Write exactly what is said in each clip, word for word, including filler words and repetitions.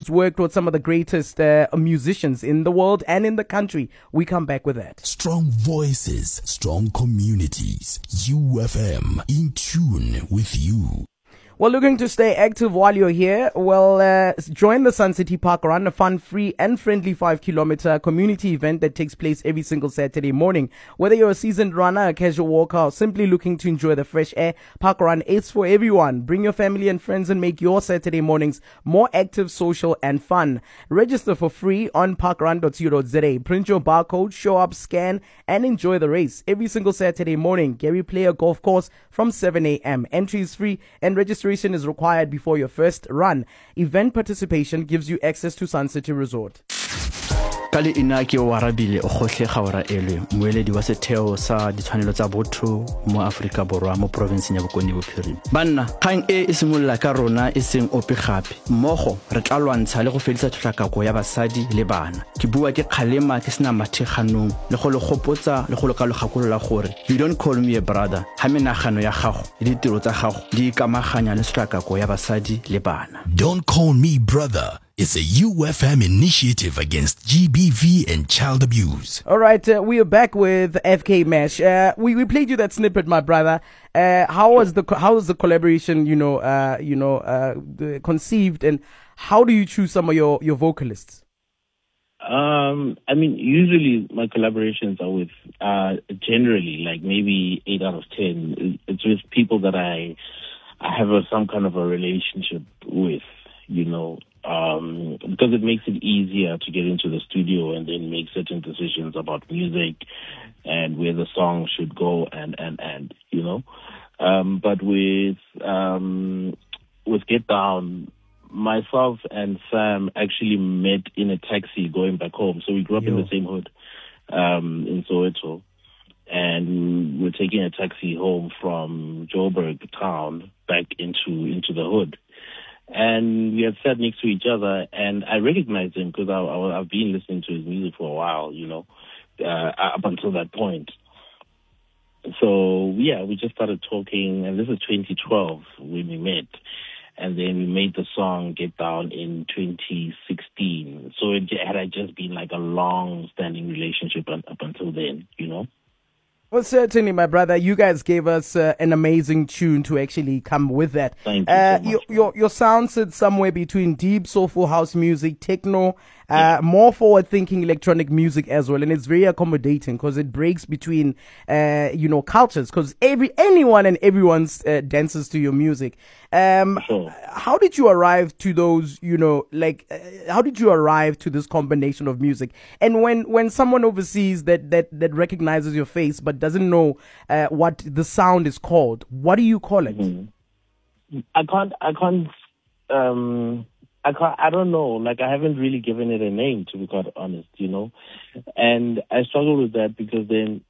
who's worked with some of the greatest uh, musicians in the world and in the country. We come back with that. Strong voices, strong communities. U F M, in tune with you. Well, looking to stay active while you're here? Well, uh, join the Sun City Park Run, a fun, free and friendly five kilometer community event that takes place every single Saturday morning. Whether you're a seasoned runner, a casual walker, or simply looking to enjoy the fresh air, Park Run is for everyone. Bring your family and friends and make your Saturday mornings more active, social and fun. Register for free on parkrun dot co dot za. Print your barcode, show up, scan and enjoy the race. Every single Saturday morning, Gary Player Golf Course from seven a.m. Entry is free and registration is required before your first run. Event participation gives you access to Sun City Resort. Kali inaki o warabile o khohle khaora elwe moeledi wa setheo sa ditshwanelo tsa botho mo Afrika Borwa mo province ya Bokone Bophirima. Banna khang e isimolla ka rona iseng ope gape mmogo re tla lwantsha le go fedisa tlhakako ya basadi le bana. Ke bua ke khalema ke sena matheganong le go le gopotsa le go le ka logakolola gore you don't call me a brother ha menagano ya gago le ditiro tsa gago di ikamaganya le tlhakako ya basadi le bana. Don't call me brother. It's a U F M initiative against G B V and child abuse. All right, uh, we are back with F K Mash. Uh, we we played you that snippet, my brother. Uh, how was the how was the collaboration? You know, uh, you know, uh, the, conceived, and how do you choose some of your your vocalists? Um, I mean, usually my collaborations are with uh, generally like maybe eight out of ten. It's with people that I I have a, some kind of a relationship with. You know. Um, because it makes it easier to get into the studio and then make certain decisions about music and where the song should go and, and, and you know. Um, but with um, with Get Down, myself and Sam actually met in a taxi going back home. So we grew up Yo. in the same hood um, in Soweto. And we were taking a taxi home from Joburg town back into into the hood. And we had sat next to each other, and I recognized him because I, I, I've been listening to his music for a while, you know, uh, up until that point. So, yeah, we just started talking, and this is twenty twelve when we met. And then we made the song Get Down in twenty sixteen. So it had just been like a long-standing relationship up until then, you know. Well, certainly, my brother, you guys gave us uh, an amazing tune to actually come with that. Thank you uh, so much, your, your, your sound sits somewhere between deep, soulful house music, techno, uh, yeah. more forward-thinking electronic music as well. And it's very accommodating because it breaks between, uh, you know, cultures because every anyone and everyone uh, dances to your music. Um, sure. How did you arrive to those, you know, like, uh, how did you arrive to this combination of music? And when, when someone overseas that, that, that recognizes your face but doesn't know uh, what the sound is called, what do you call it? Mm-hmm. I can't, I can't, um, I can't, I don't know. Like, I haven't really given it a name, to be quite honest, you know? And I struggle with that because then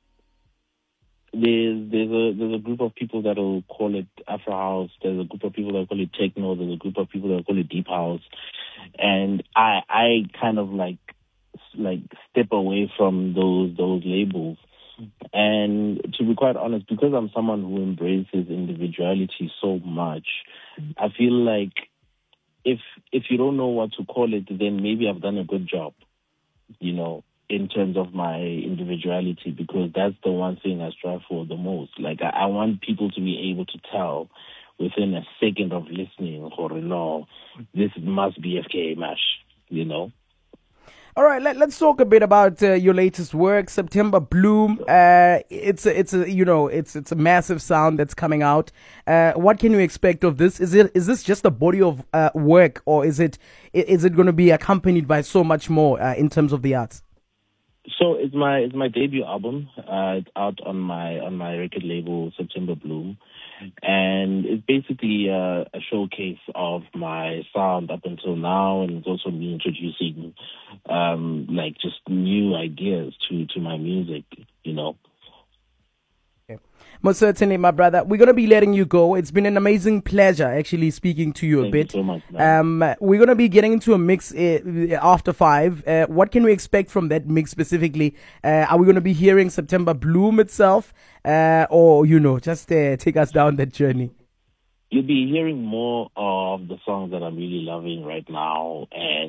there's, there's a, there's a group of people that will call it Afro House. There's a group of people that call it techno. There's a group of people that call it deep house. And I, I kind of like, like step away from those, those labels. And to be quite honest, because I'm someone who embraces individuality so much, I feel like if if you don't know what to call it, then maybe I've done a good job, you know, in terms of my individuality, because that's the one thing I strive for the most. Like, I, I want people to be able to tell within a second of listening, or no, this must be F K A Mash, you know. All right, let, let's talk a bit about uh, your latest work, September Bloom. Uh, it's a, it's a, you know, it's it's a massive sound that's coming out. Uh, what can you expect of this? Is it is this just a body of uh, work, or is it is it going to be accompanied by so much more uh, in terms of the arts? So it's my it's my debut album. Uh, it's out on my on my record label, September Bloom. And it's basically uh, a showcase of my sound up until now, and it's also me introducing um, like just new ideas to, to my music, you know. Okay. Most certainly, my brother. We're going to be letting you go. It's been an amazing pleasure actually speaking to you a Thank bit. You so much, man. Um, we're going to be getting into a mix uh, after five. Uh, what can we expect from that mix specifically? Uh, are we going to be hearing September Bloom itself? Uh, or, you know, just uh, take us down that journey? You'll be hearing more of the songs that I'm really loving right now. And